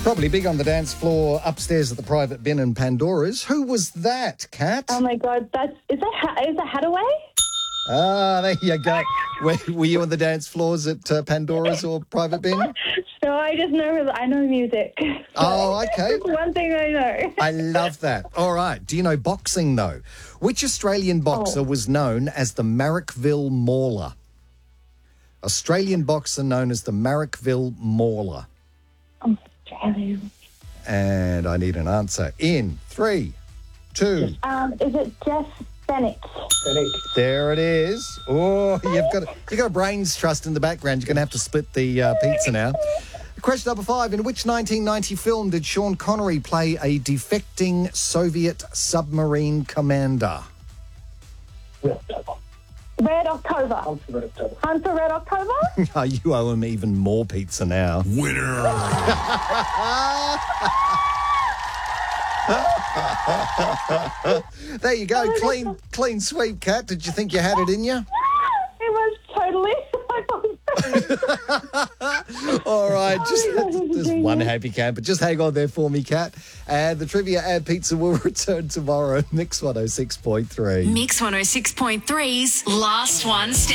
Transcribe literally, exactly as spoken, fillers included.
Probably big on the dance floor upstairs at the Private Bin and Pandora's. Who was that, Kat? Oh my God, that's is that ha- is that Hadaway? Ah, there you go. Were, were you on the dance floors at uh, Pandora's or Private Bin? No, I just know I know music. Oh, okay. That's one thing I know. I love that. All right. Do you know boxing, though? Which Australian boxer Oh. was known as the Marrickville Mauler? Australian boxer known as the Marrickville Mauler. Australian. And I need an answer in three, two. Um, is it Jeff Bennett? There it is. Oh, you've got you got a brains trust in the background. You're going to have to split the uh, pizza now. Question number five. In which nineteen ninety film did Sean Connery play a defecting Soviet submarine commander? Red October. Hunt for Red October. Hunt for Red October? Oh, you owe him even more pizza now. Winner. There you go. Clean, clean sweep, Kat. Did you think you had it in you? It was totally. All right, just, Oh, this is just one genius. happy camper. Just hang on there for me, Kat. And the Trivia and Pizza will return tomorrow. Mix one oh six point three. Mix one oh six point three's Last One Standing.